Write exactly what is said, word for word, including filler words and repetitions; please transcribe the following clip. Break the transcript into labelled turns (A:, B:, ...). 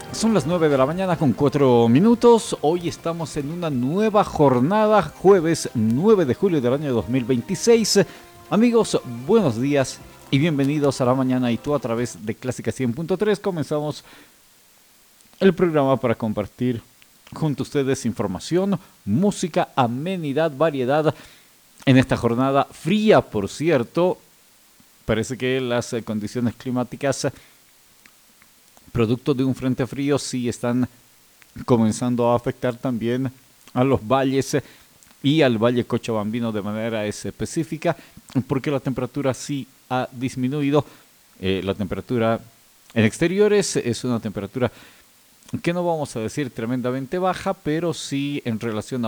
A: Son las nueve de la mañana con cuatro minutos. Hoy estamos en una nueva jornada, jueves nueve de julio del año dos mil veintiséis. Amigos, buenos días y bienvenidos a La Mañana y Tú a través de Clásica cien punto tres. Comenzamos el programa para compartir junto a ustedes información, música, amenidad, variedad. En esta jornada fría, por cierto, parece que las eh, condiciones climáticas producto de un frente frío sí están comenzando a afectar también a los valles y al Valle Cochabambino de manera específica, porque la temperatura sí ha disminuido. Eh, la temperatura en exteriores es una temperatura que no vamos a decir tremendamente baja, pero sí en relación a